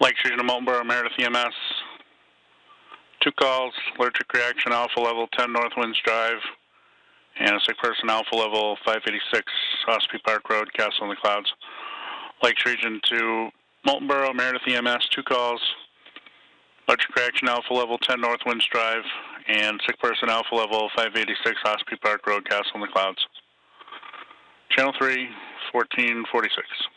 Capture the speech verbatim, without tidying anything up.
Lakes Region of Moultonboro, Meredith E M S. Two calls, allergic reaction, alpha level ten North Winds Drive, and a sick person, alpha level five eighty-six, Ospey Park Road, Castle in the Clouds. Lakes Region to Moultonboro, Meredith E M S, two calls, allergic reaction, alpha level ten North Winds Drive, and sick person, alpha level five eighty-six, Ospey Park Road, Castle in the Clouds. Channel three, fourteen forty-six.